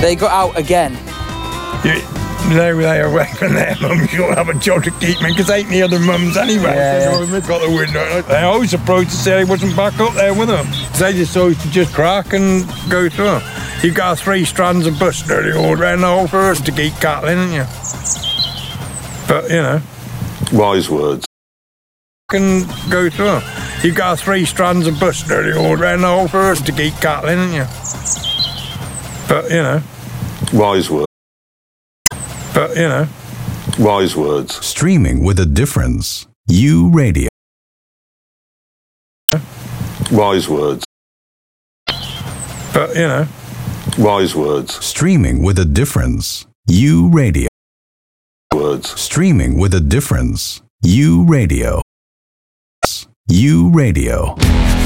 They got out again. They away from their mums. You'll have a job to keep me, because ain't the other mums anyway. Yeah. So they've got the window. They're always surprised to say he wasn't back up there with them. They just always to just crack and go through. You've got 3 strands of bus nearly all round the whole forest to keep cattling, haven't you? But, you know. Wise words. And go through. You've got 3 strands of bus nearly all round the whole forest to keep cattling, haven't you? But, you know. Wise words. But, you know. Wise words. Streaming with a difference. U Radio. Wise words. But, you know. Wise words. Streaming with a difference. U Radio. Words. Streaming with a difference. U Radio. U Radio.